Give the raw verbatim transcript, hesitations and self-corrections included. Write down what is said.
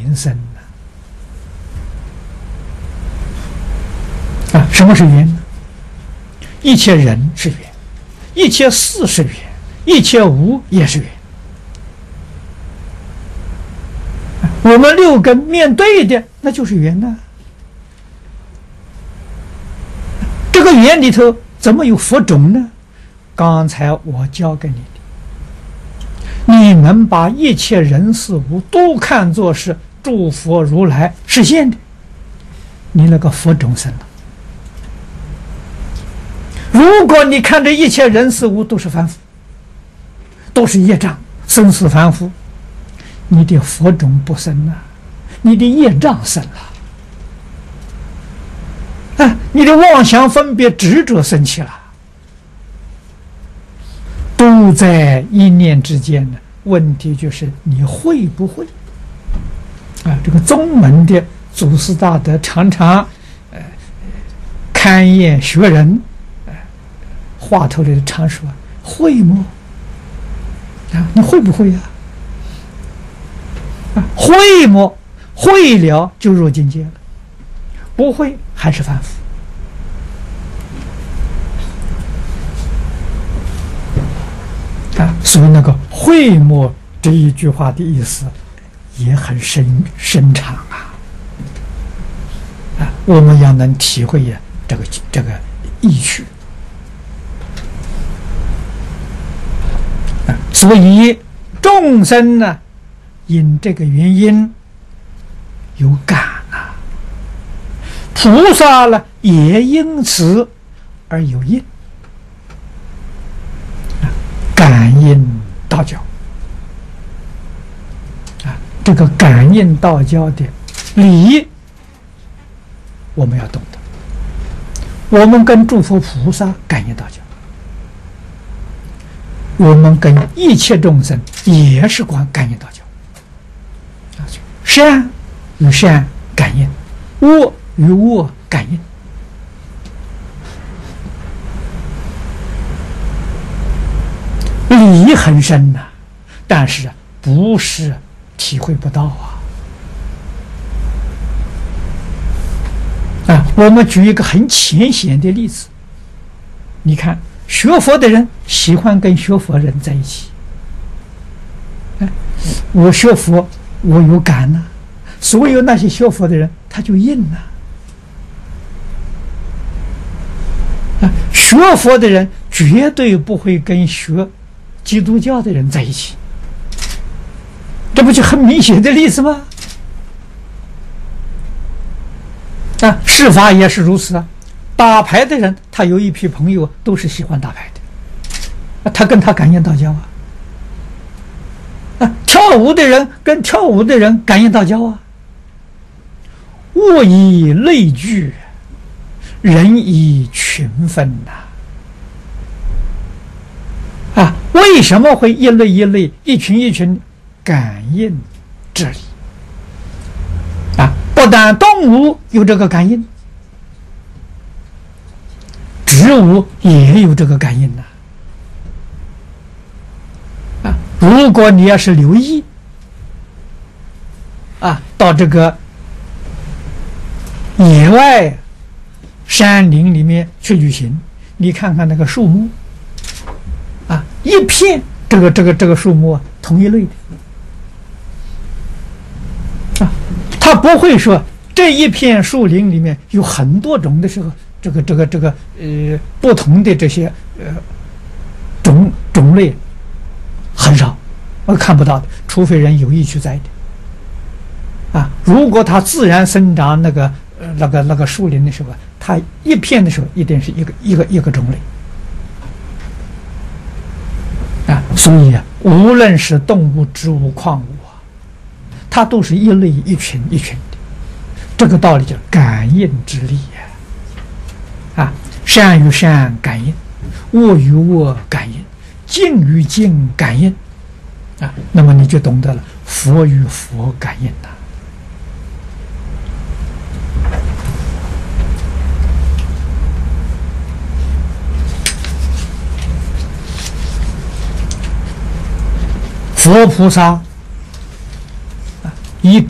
缘生啊！啊，什么是缘呢？一切人是缘，一切事是缘，一切物也是缘。我们六根面对的那就是缘呐。这个缘里头怎么有佛种呢？刚才我教给你的，你能把一切人事物都看作是诸佛如来实现的，你那个佛种生了。如果你看这一切人事物都是凡夫，都是业障，生死凡夫，你的佛种不生了，你的业障生了，啊，你的妄想分别执着生起了，都在一念之间呢。问题就是你会不会？啊，这个宗门的祖师大德常常呃勘验学人，呃话头里常说会吗？啊，你会不会呀？啊，会么？会了就入境界了，不会还是凡夫。啊，所以那个会么这一句话的意思也很深深长啊！啊，我们要能体会呀这个这个意趣。啊，所以众生呢，因这个原因有感啊，菩萨呢也因此而有应。感应道交啊，这个感应道交的理，我们要懂得。我们跟诸佛菩萨感应道交，我们跟一切众生也是观感应道交。善与善感应，恶与恶感应。理很深呐、啊，但是不是体会不到啊！啊，我们举一个很浅显的例子，你看，学佛的人喜欢跟学佛人在一起。哎，我学佛，我有感呐、啊，所有那些学佛的人，他就应呐、啊。啊，学佛的人绝对不会跟学基督教的人在一起，这不就很明显的例子吗？啊，事法也是如此啊。打牌的人，他有一批朋友都是喜欢打牌的，啊，他跟他感应道交啊。啊，跳舞的人跟跳舞的人感应道交啊。物以类聚，人以群分呐、啊。啊，为什么会一类一类、一群一群感应这里？啊，不但动物有这个感应，植物也有这个感应呐、啊。啊，如果你要是留意，啊，到这个野外山林里面去旅行，你看看那个树木。啊，一片这个这个这个树木啊，同一类的啊，他不会说这一片树林里面有很多种的时候，这个这个这个呃不同的这些呃种种类很少，我看不到的，除非人有意去栽的啊。如果它自然生长那个呃那个那个树林的时候，它一片的时候一定是一个一个一个种类。啊，所以啊，无论是动物、植物、矿物啊，它都是一类一群一群的。这个道理叫感应之力呀！啊，善与善感应，恶与恶感应，静与静感应。啊，那么你就懂得了佛与佛感应了。佛菩萨以